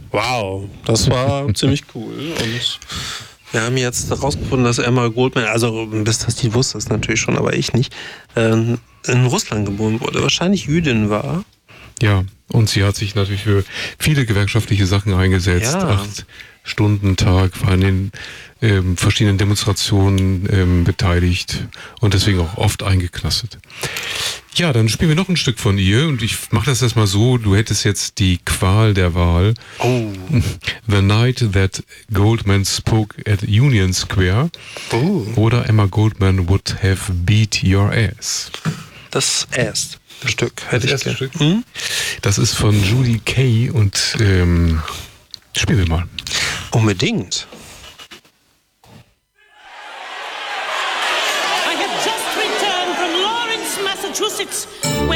Wow, das war ziemlich cool. Und wir haben jetzt herausgefunden, dass Emma Goldman, also bis das die wusste es natürlich schon, aber ich nicht, in Russland geboren wurde, wahrscheinlich Jüdin war. Ja, und sie hat sich natürlich für viele gewerkschaftliche Sachen eingesetzt. Ja. 8 Stunden Tag, war in den verschiedenen Demonstrationen beteiligt und deswegen auch oft eingeknastet. Ja, dann spielen wir noch ein Stück von ihr und ich mache das erstmal so, du hättest jetzt die Qual der Wahl. Oh. The Night That Goldman Spoke at Union Square oder Emma Goldman Would Have Beat Your Ass. Das erste Stück hätte ich erste gerne. Stück? Das ist von Judy Kay und spielen wir mal. Unbedingt.